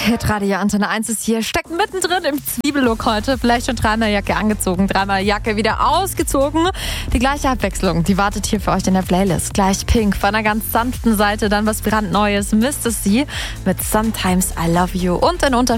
Hitradio Antenne 1 ist hier, steckt mittendrin im Zwiebellook heute. Vielleicht schon dreimal Jacke angezogen, dreimal Jacke wieder ausgezogen. Die gleiche Abwechslung, die wartet hier für euch in der Playlist. Gleich Pink von einer ganz sanften Seite, dann was brandneues, Mr. C mit Sometimes I Love You und in